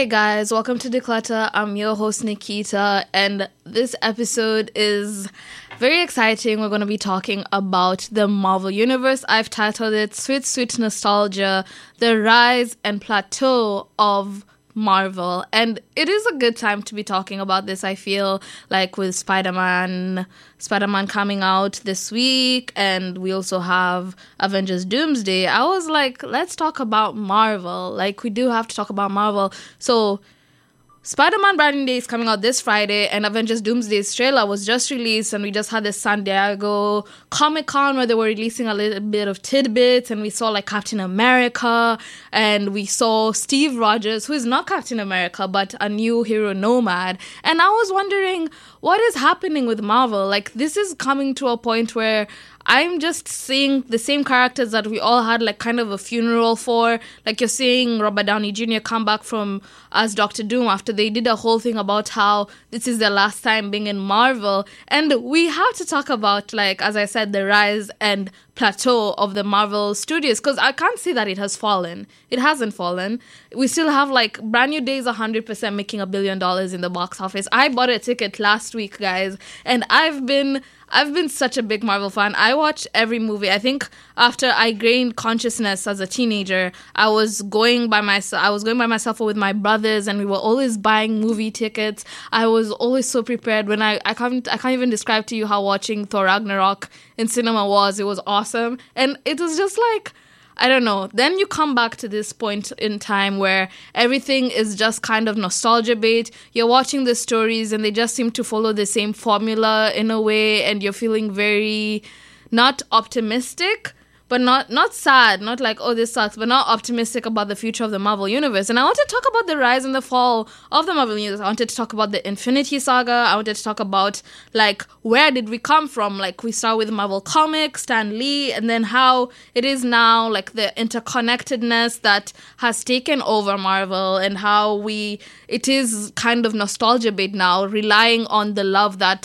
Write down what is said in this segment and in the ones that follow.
Hey guys, welcome to Declutter. I'm your host Nikita, and this episode is very exciting. We're going to be talking about the Marvel Universe. I've titled it Sweet Sweet Nostalgia, the Rise and Plateau of Marvel. And it is a good time to be talking about this, I feel, like with Spider-Man coming out this week, and we also have Avengers Doomsday. I was like, let's talk about Marvel. Like, we do have to talk about Marvel. So Spider-Man Brand New Day is coming out this Friday, and Avengers Doomsday's trailer was just released, and we just had this San Diego Comic-Con where they were releasing a little bit of tidbits, and we saw like Captain America, and we saw Steve Rogers, who is not Captain America, but a new hero nomad. And I was wondering, what is happening with Marvel? Like, this is coming to a point where I'm just seeing the same characters that we all had like kind of a funeral for. Like, you're seeing Robert Downey Jr. come back from as Doctor Doom after they did a whole thing about how this is their last time being in Marvel. And we have to talk about, like, as I said, the rise and plateau of the Marvel Studios, because I can't say that it has fallen. It hasn't fallen. We still have like Brand New Day is 100% making $1 billion in the box office. I bought a ticket last week, guys, and I've been such a big Marvel fan. I watch every movie. I think after I gained consciousness as a teenager, I was going by myself or with my brothers, and we were always buying movie tickets. I was always so prepared. When I can't even describe to you how watching Thor Ragnarok in cinema was. It was awesome. And it was just like, I don't know. Then you come back to this point in time where everything is just kind of nostalgia bait. You're watching the stories and they just seem to follow the same formula in a way, and you're feeling very not optimistic, but not sad, not like, oh, this sucks, but not optimistic about the future of the Marvel Universe. And I want to talk about the rise and the fall of the Marvel Universe. I wanted to talk about the Infinity Saga. I wanted to talk about, like, where did we come from? Like, we start with Marvel Comics, Stan Lee, and then how it is now, like, the interconnectedness that has taken over Marvel, and how it is kind of nostalgia bait now, relying on the love that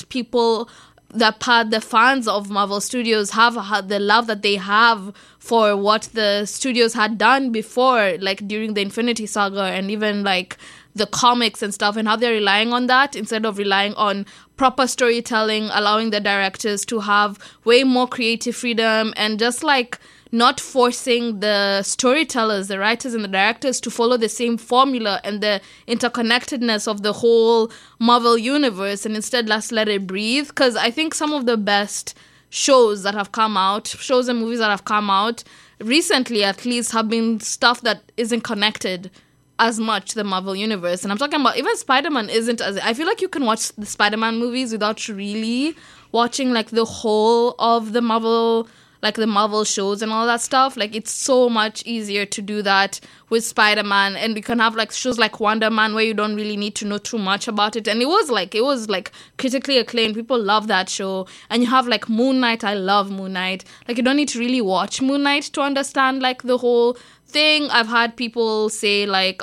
the fans of Marvel Studios have, the love that they have for what the studios had done before, like during the Infinity Saga, and even like the comics and stuff, and how they're relying on that instead of relying on proper storytelling, allowing the directors to have way more creative freedom, and just like not forcing the storytellers, the writers and the directors to follow the same formula and the interconnectedness of the whole Marvel universe, and instead let's let it breathe. Because I think some of the best shows and movies that have come out recently, at least, have been stuff that isn't connected as much to the Marvel universe. And I'm talking about even Spider-Man isn't as... I feel like you can watch the Spider-Man movies without really watching like the whole of the Marvel, like the Marvel shows and all that stuff. Like, it's so much easier to do that with Spider-Man, and you can have like shows like Wonder Man where you don't really need to know too much about it. And it was like critically acclaimed. People love that show. And you have like Moon Knight. I love Moon Knight. Like, you don't need to really watch Moon Knight to understand like the whole thing. I've had people say like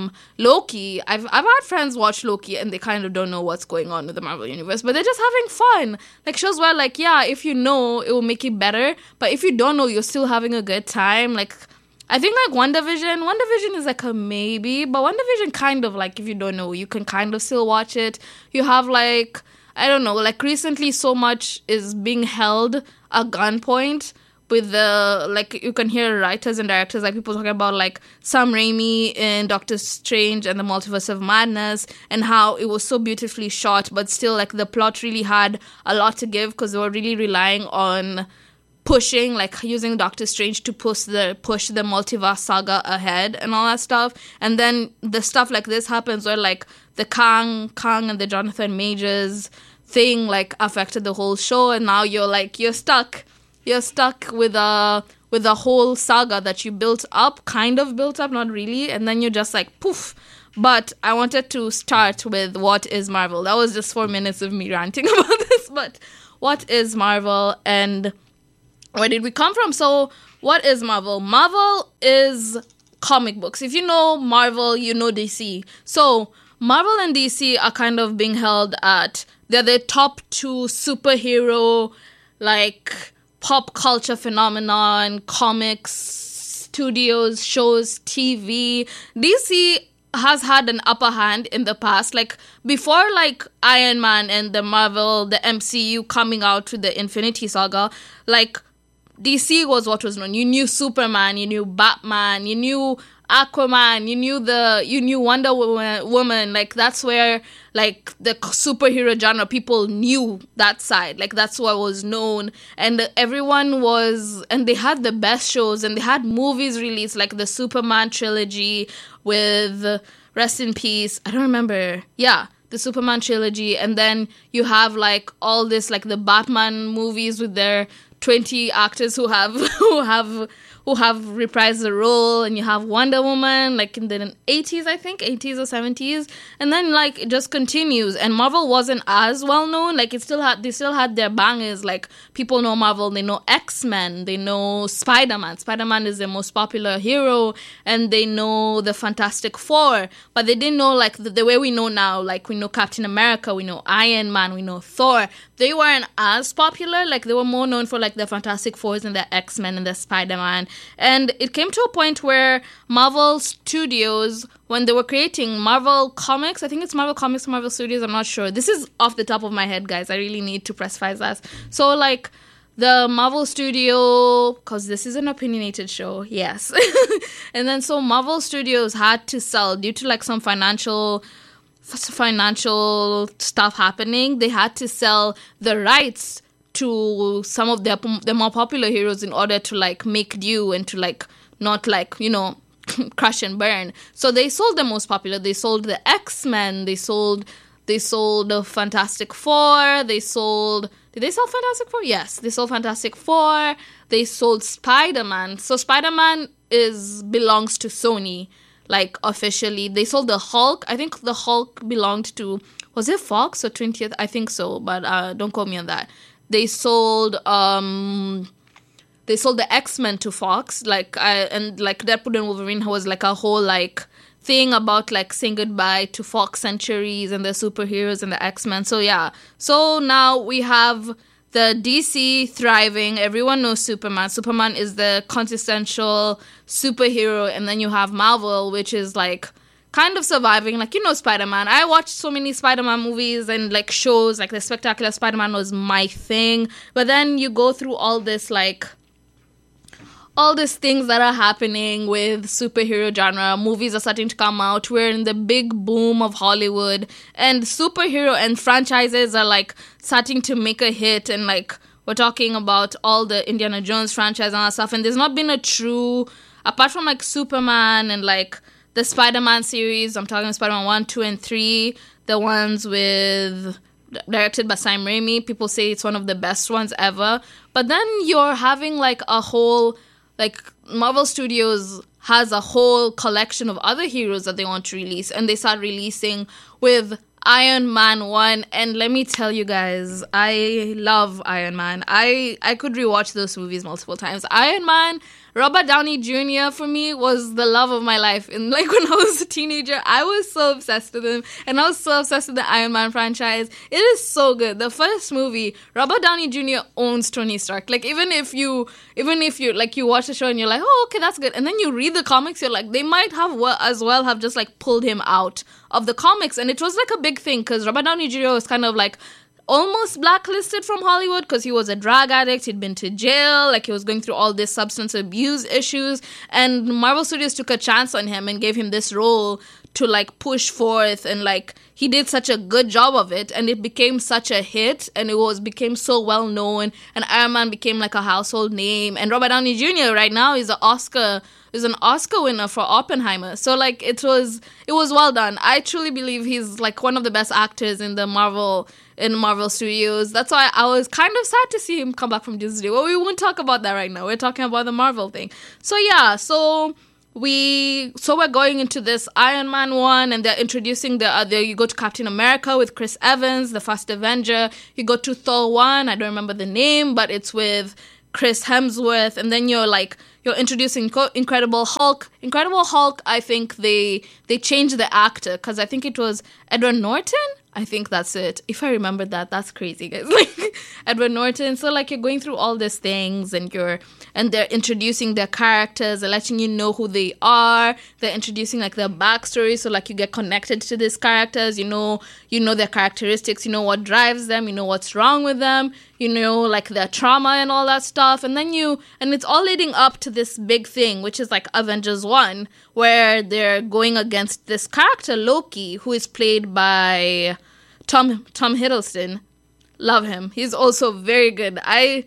Loki. I've had friends watch Loki and they kind of don't know what's going on with the Marvel universe, but they're just having fun. Like, shows where like, yeah, if you know, it will make it better, but if you don't know, you're still having a good time. Like, I think like WandaVision is like a maybe, but WandaVision kind of like, if you don't know, you can kind of still watch it. You have like, I don't know, like recently so much is being held at gunpoint with the, like, you can hear writers and directors, like people talking about like Sam Raimi in Doctor Strange and the Multiverse of Madness, and how it was so beautifully shot, but still like the plot really had a lot to give, because they were really relying on pushing, like using Doctor Strange to push the multiverse saga ahead and all that stuff. And then the stuff like this happens where like the Kang and the Jonathan Majors thing like affected the whole show, and now you're stuck with a whole saga that you built up, not really, and then you're just like poof. But I wanted to start with what is Marvel. That was just 4 minutes of me ranting about this, but what is Marvel and where did we come from? So what is Marvel? Marvel is comic books. If you know Marvel, you know DC. So Marvel and DC are kind of being held at, they're the top two superhero, like, pop culture phenomenon, comics, studios, shows, TV. DC has had an upper hand in the past. Like before, like Iron Man and the Marvel, the MCU coming out with the Infinity Saga, like DC was what was known. You knew Superman, you knew Batman, you knew Aquaman, you knew Wonder Woman. Like that's where like the superhero genre, people knew that side. Like that's what was known, and everyone was, and they had the best shows, and they had movies released like the Superman trilogy with rest in peace. I don't remember. Yeah. The Superman trilogy, and then you have like all this like the Batman movies with their 20 actors who have reprised the role, and you have Wonder Woman like in the 80s, I think 80s or 70s, and then like it just continues. And Marvel wasn't as well known. Like they still had their bangers. Like people know Marvel, they know X-Men, they know Spider-Man. Spider-Man is the most popular hero, and they know the Fantastic Four, but they didn't know like the way we know now. Like we know Captain America, we know Iron Man, we know Thor. They weren't as popular. Like they were more known for like the Fantastic Fours and the X-Men and the Spider-Man. And it came to a point where Marvel Studios, when they were creating Marvel Comics, I think it's Marvel Comics, Marvel Studios, I'm not sure. This is off the top of my head, guys. I really need to specify that. So like the Marvel Studio, because this is an opinionated show, yes. And then so Marvel Studios had to sell due to like some financial stuff happening. They had to sell the rights to some of the more popular heroes in order to like make do and to like not like, you know, crash and burn. So they sold the most popular. They sold the X-Men. They sold the Fantastic Four. Did they sell Fantastic Four? Yes, they sold Fantastic Four. They sold Spider-Man. So Spider-Man belongs to Sony. Like officially, they sold the Hulk. I think the Hulk belonged to, was it Fox or 20th? I think so, but don't quote me on that. They sold the X-Men to Fox, and like Deadpool and Wolverine was like a whole like thing about like saying goodbye to Fox Centuries and the superheroes and the X-Men. So yeah, so now we have the DC thriving. Everyone knows Superman. Superman is the quintessential superhero, and then you have Marvel, which is like kind of surviving. Like, you know, Spider-Man. I watched so many Spider-Man movies and like shows. Like the Spectacular Spider-Man was my thing. But then you go through all these things that are happening with superhero genre. Movies are starting to come out. We're in the big boom of Hollywood, and superhero and franchises are like starting to make a hit. And like we're talking about all the Indiana Jones franchise and all that stuff. And there's not been a true, apart from like Superman and like the Spider-Man series, I'm talking Spider-Man 1, 2, and 3, the ones directed by Sam Raimi. People say it's one of the best ones ever. But then you're having like a whole, like Marvel Studios has a whole collection of other heroes that they want to release, and they start releasing with Iron Man 1. And let me tell you guys, I love Iron Man. I could rewatch those movies multiple times. Iron Man, Robert Downey Jr. for me was the love of my life. And like when I was a teenager, I was so obsessed with him, and I was so obsessed with the Iron Man franchise. It is so good. The first movie, Robert Downey Jr. owns Tony Stark. Like even if you like you watch the show and you're like, oh okay, that's good, and then you read the comics, you're like, they might have as well have just like pulled him out of the comics. And it was like a big thing because Robert Downey Jr. was kind of like almost blacklisted from Hollywood because he was a drug addict. He'd been to jail. Like he was going through all this substance abuse issues, and Marvel Studios took a chance on him and gave him this role to like push forth, and like he did such a good job of it, and it became such a hit, and became so well known, and Iron Man became like a household name. And Robert Downey Jr. right now is an Oscar winner for Oppenheimer. So like it was well done. I truly believe he's like one of the best actors in Marvel Studios. That's why I was kind of sad to see him come back from Disney. Well, we won't talk about that right now. We're talking about the Marvel thing. So yeah, we're going into this Iron Man 1, and they're introducing you go to Captain America with Chris Evans, the first Avenger. You go to Thor 1, I don't remember the name, but it's with Chris Hemsworth, and then you're introducing Incredible Hulk. Incredible Hulk, I think they changed the actor, because I think it was Edward Norton. I think that's it. If I remember that, that's crazy, guys. Like Edward Norton. So like you're going through all these things and they're introducing their characters, they're letting you know who they are. They're introducing like their backstory. So like you get connected to these characters, you know their characteristics, you know what drives them, you know what's wrong with them, you know like their trauma and all that stuff. And it's all leading up to this big thing, which is like Avengers 1, where they're going against this character Loki, who is played by Tom Hiddleston. Love him. He's also very good.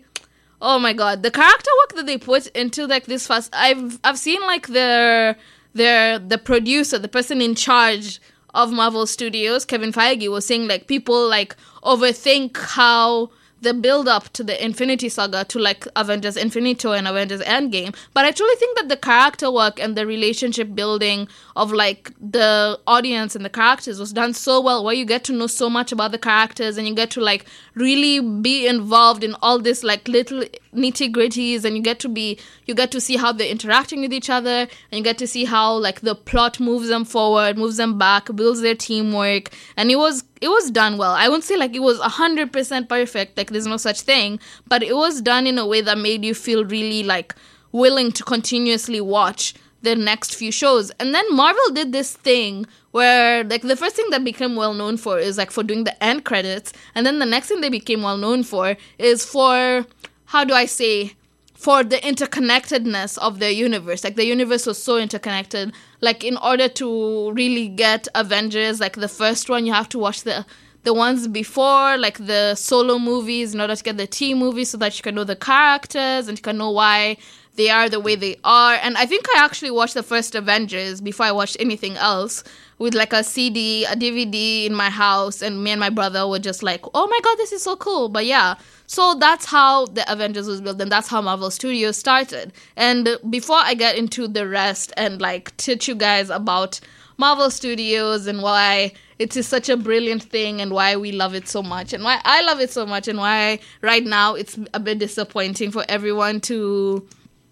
Oh my god, the character work that they put into like this first, I've seen like the producer, the person in charge of Marvel Studios, Kevin Feige, was saying like people like overthink how the build up to the Infinity Saga to like Avengers Infinito and Avengers Endgame. But I truly think that the character work and the relationship building of like the audience and the characters was done so well, where you get to know so much about the characters and you get to like really be involved in all this like little nitty gritties, and you get to see how they're interacting with each other, and you get to see how like the plot moves them forward, moves them back, builds their teamwork. And it was done well. I wouldn't say like it was 100% perfect, like there's no such thing, but it was done in a way that made you feel really like willing to continuously watch the next few shows. And then Marvel did this thing where like the first thing that became well known for is like for doing the end credits, and then the next thing they became well known for is for, how do I say, for the interconnectedness of their universe. Like the universe was so interconnected. Like in order to really get Avengers, like the first one, you have to watch the ones before, like the solo movies, in order to get the team movies, so that you can know the characters and you can know why they are the way they are. And I think I actually watched the first Avengers before I watched anything else, with like a CD, a DVD in my house, and me and my brother were just like, oh my god, this is so cool. But yeah, so that's how the Avengers was built, and that's how Marvel Studios started. And before I get into the rest and like teach you guys about Marvel Studios and why it is such a brilliant thing and why we love it so much and why I love it so much and why right now it's a bit disappointing for everyone to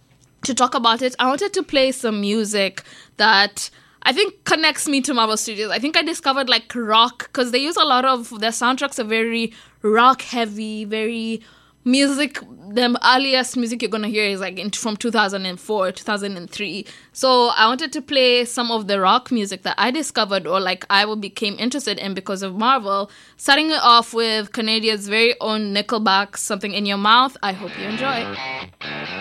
talk about it, I wanted to play some music that I think connects me to Marvel Studios. I think I discovered like rock, because they use a lot of their soundtracks are very rock heavy, very music. The earliest music you're gonna hear is like from 2004, 2003. So I wanted to play some of the rock music that I discovered, or like I became interested in because of Marvel. Starting it off with Canadia's very own Nickelback, Something in Your Mouth. I hope you enjoy.